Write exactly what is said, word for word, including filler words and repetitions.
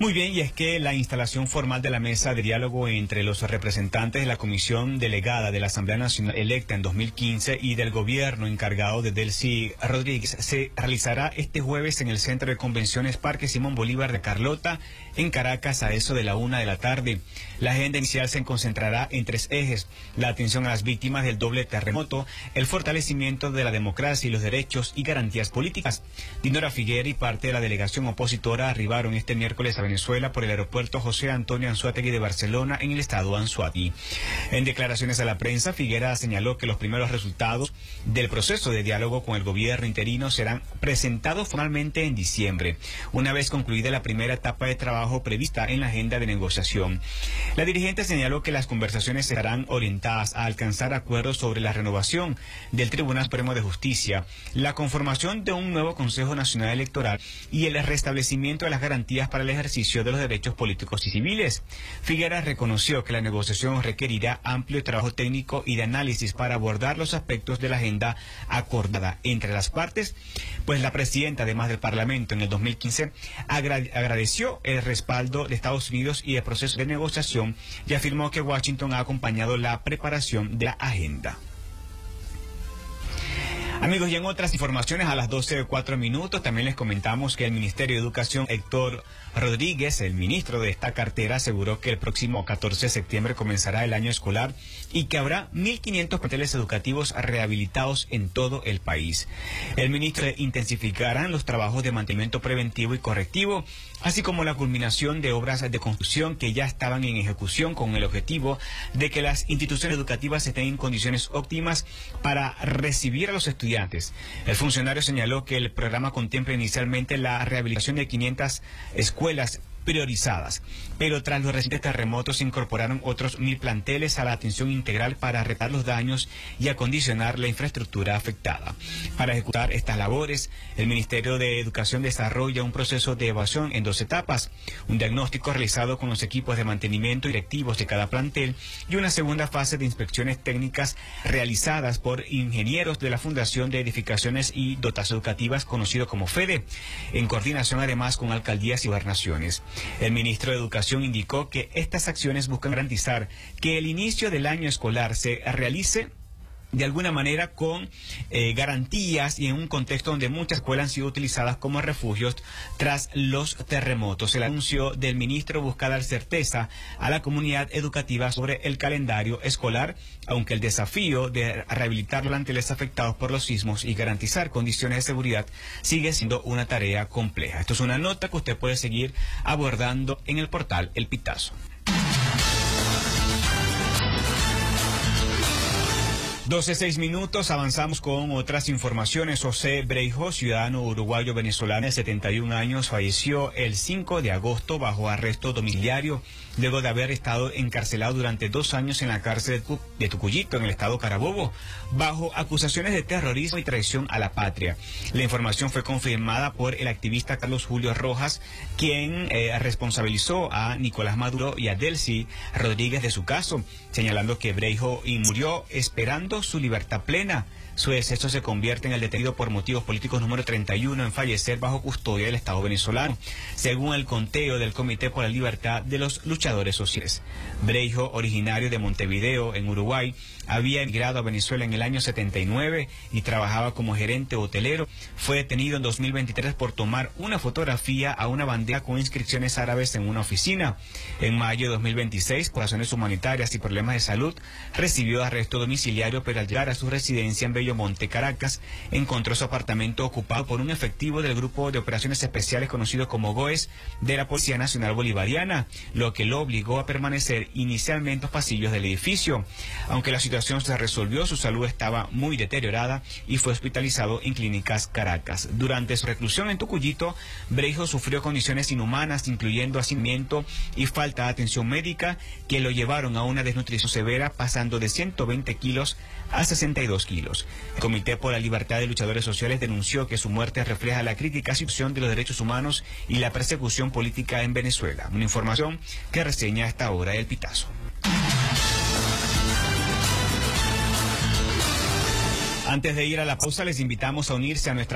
Muy bien, y es que la instalación formal de la mesa de diálogo entre los representantes de la Comisión Delegada de la Asamblea Nacional electa en dos mil quince y del gobierno encargado de Delcy Rodríguez se realizará este jueves en el Centro de Convenciones Parque Simón Bolívar de Carlota, en Caracas, a eso de la una de la tarde. La agenda inicial se concentrará en tres ejes: la atención a las víctimas del doble terremoto, el fortalecimiento de la democracia y los derechos y garantías políticas. Dinora Figuera y parte de la delegación opositora arribaron este miércoles a Venezuela por el aeropuerto José Antonio Anzoátegui de Barcelona, en el estado Anzoátegui. En declaraciones a la prensa, Figuera señaló que los primeros resultados del proceso de diálogo con el gobierno interino serán presentados formalmente en diciembre, una vez concluida la primera etapa de trabajo prevista en la agenda de negociación. La dirigente señaló que las conversaciones estarán orientadas a alcanzar acuerdos sobre la renovación del Tribunal Supremo de Justicia, la conformación de un nuevo Consejo Nacional Electoral y el restablecimiento de las garantías para el ejercicio de los derechos políticos y civiles. Figuera reconoció que la negociación requerirá amplio trabajo técnico y de análisis para abordar los aspectos de la agenda acordada entre las partes, pues la presidenta, además del Parlamento, en el dos mil quince agra agradeció el respaldo de Estados Unidos y el proceso de negociación y afirmó que Washington ha acompañado la preparación de la agenda. Amigos, y en otras informaciones, a las doce y cuatro minutos, también les comentamos que el Ministerio de Educación, Héctor Rodríguez, el ministro de esta cartera, aseguró que el próximo catorce de septiembre comenzará el año escolar y que habrá mil quinientos planteles educativos rehabilitados en todo el país. El ministro intensificará los trabajos de mantenimiento preventivo y correctivo, así como la culminación de obras de construcción que ya estaban en ejecución, con el objetivo de que las instituciones educativas estén en condiciones óptimas para recibir a los estudiantes. El funcionario señaló que el programa contempla inicialmente la rehabilitación de quinientas escuelas priorizadas, pero tras los recientes terremotos se incorporaron otros mil planteles a la atención integral para reparar los daños y acondicionar la infraestructura afectada. Para ejecutar estas labores, el Ministerio de Educación desarrolla un proceso de evaluación en dos etapas: un diagnóstico realizado con los equipos de mantenimiento directivos de cada plantel y una segunda fase de inspecciones técnicas realizadas por ingenieros de la Fundación de Edificaciones y Dotaciones Educativas, conocido como FEDE, en coordinación además con alcaldías y gobernaciones. El ministro de Educación indicó que estas acciones buscan garantizar que el inicio del año escolar se realice de alguna manera con eh, garantías y en un contexto donde muchas escuelas han sido utilizadas como refugios tras los terremotos. El anuncio del ministro busca dar certeza a la comunidad educativa sobre el calendario escolar, aunque el desafío de rehabilitar los planteles afectados por los sismos y garantizar condiciones de seguridad sigue siendo una tarea compleja. Esto es una nota que usted puede seguir abordando en el portal El Pitazo. doce seis minutos, avanzamos con otras informaciones. José Breijo, ciudadano uruguayo-venezolano de setenta y un años, falleció el cinco de agosto bajo arresto domiciliario, luego de haber estado encarcelado durante dos años en la cárcel de Tucuyito, en el estado Carabobo, bajo acusaciones de terrorismo y traición a la patria. La información fue confirmada por el activista Carlos Julio Rojas, quien eh, responsabilizó a Nicolás Maduro y a Delcy Rodríguez de su caso, señalando que Breijo murió esperando su libertad plena. Su deceso se convierte en el detenido por motivos políticos número treinta y uno en fallecer bajo custodia del Estado venezolano, según el conteo del Comité por la Libertad de los Luchadores Sociales. Breijo, originario de Montevideo, en Uruguay, había emigrado a Venezuela en el año setenta y nueve y trabajaba como gerente hotelero. Fue detenido en dos mil veintitrés por tomar una fotografía a una bandera con inscripciones árabes en una oficina. En mayo de dos mil veintiséis, por razones humanitarias y problemas de salud, recibió arresto domiciliario, pero al llegar a su residencia en Bellomonte, Caracas, encontró su apartamento ocupado por un efectivo del Grupo de Operaciones Especiales conocido como GOES de la Policía Nacional Bolivariana, lo que lo obligó a permanecer inicialmente en los pasillos del edificio. Aunque la situación se resolvió, su salud estaba muy deteriorada y fue hospitalizado en Clínicas Caracas. Durante su reclusión en Tucuyito, Breijo sufrió condiciones inhumanas, incluyendo hacinamiento y falta de atención médica, que lo llevaron a una desnutrición severa, pasando de ciento veinte kilos a sesenta y dos kilos. El Comité por la Libertad de Luchadores Sociales denunció que su muerte refleja la crítica situación de los derechos humanos y la persecución política en Venezuela. Una información que reseña a esta hora El Pitazo. Antes de ir a la pausa, les invitamos a unirse a nuestra